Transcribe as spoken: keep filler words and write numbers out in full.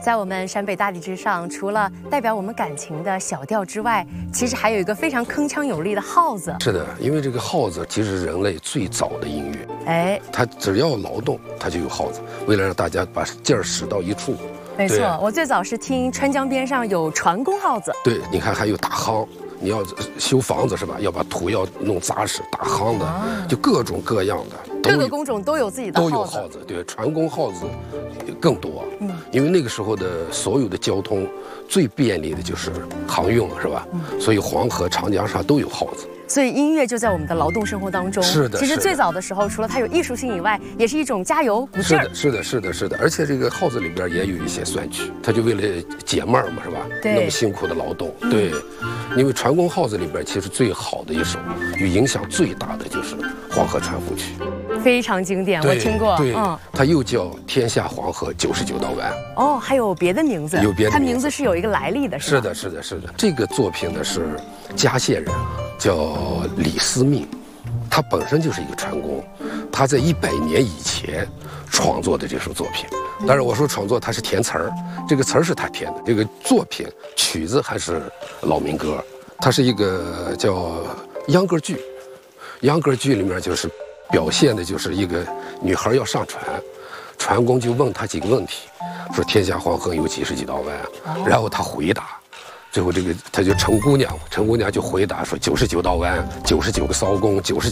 在我们陕北大地之上，除了代表我们感情的小调之外，其实还有一个非常铿锵有力的号子。 是的，因为这个号子其实是人类最早的音乐。 哎， 它只要劳动，它就有号子，为了让大家把劲儿使到一处。 没错，我最早是听川江边上有船工号子。 对，你看还有打夯。你要修房子是吧？要把土要弄扎实，打夯的，啊、就各种各样的， 各个工种都有自己的号子。 都有号子，对，船工号子更多。嗯，因为那个时候的所有的交通最便利的就是航运了，是吧？嗯，所以黄河、长江上都有号子。 所以音乐就在我们的劳动生活当中。 是的， 其实最早的时候，除了它有艺术性以外，也是一种加油鼓劲儿。 是的，是的，是的，是的。而且这个号子里边也有一些算曲，它就为了解闷儿嘛，是吧？ 对。 那么辛苦的劳动，嗯、对。因为船工号子里边，其实最好的一首，有影响最大的就是《黄河船夫曲》， 非常经典，我听过。 对，嗯，它又叫《天下黄河九十九道弯》。 哦，还有别的名字？ 有别的名字， 它名字是有一个来历的，是吧？ 是的，是的，是的。这个作品呢是嘉县人，叫李思命，他本身就是一个船工，他在一百年以前创作的这首作品。当然，我说创作他是填词儿，这个词儿是他填的，这个作品曲子还是老民歌。它是一个叫秧歌剧，秧歌剧里面就是表现的就是一个女孩要上船，船工就问她几个问题，说天下黄河有几十几道弯，然后她回答。最后这个她就陈姑娘，陈姑娘就回答说九十九道弯，九十九个骚工，九十。